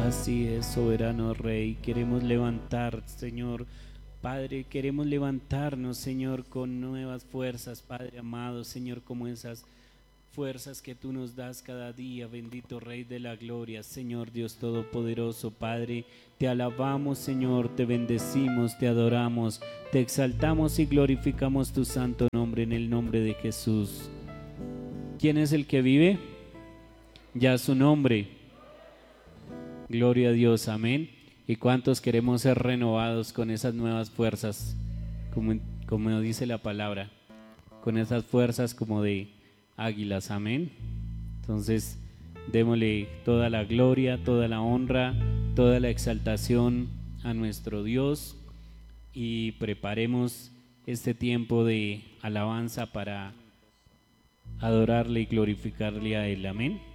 Así es, soberano Rey. Queremos levantar, Señor. Padre, queremos levantarnos, Señor, con nuevas fuerzas, Padre amado, Señor, como esas fuerzas que tú nos das cada día, bendito Rey de la gloria, Señor Dios Todopoderoso, Padre, te alabamos, Señor, te bendecimos, te adoramos, te exaltamos y glorificamos tu santo nombre en el nombre de Jesús. ¿Quién es el que vive? Ya su nombre. Gloria a Dios, amén. ¿Y cuántos queremos ser renovados con esas nuevas fuerzas? Como dice la palabra, con esas fuerzas como de águilas, amén. Entonces, démosle toda la gloria, toda la honra, toda la exaltación a nuestro Dios y preparemos este tiempo de alabanza para adorarle y glorificarle a Él, amén.